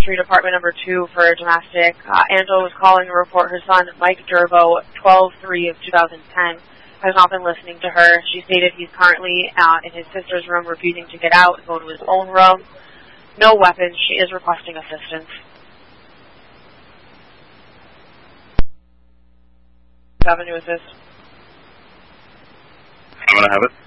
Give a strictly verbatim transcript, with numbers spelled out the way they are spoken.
three Department Number two for domestic. Uh, Angela was calling to report her son, Mike Durbo, twelve three of two thousand ten, has not been listening to her. She stated he's currently uh, in his sister's room, refusing to get out and go to his own room. No weapons. She is requesting assistance. Avenue assist. I'm going to have it.